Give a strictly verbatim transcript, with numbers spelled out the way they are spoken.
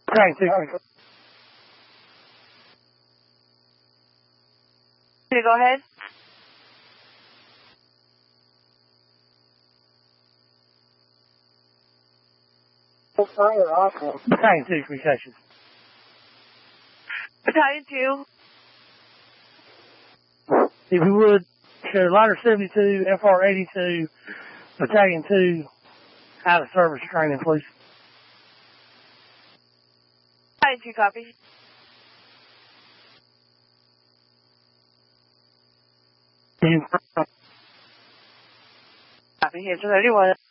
Thank you. Okay, go ahead. Fire awesome. Battalion two, communications. Battalion two. If we would, show Lighter seventy-two, F R eighty-two, Battalion two, out of service training, please. Battalion two, copy. Copy, answer thirty-one.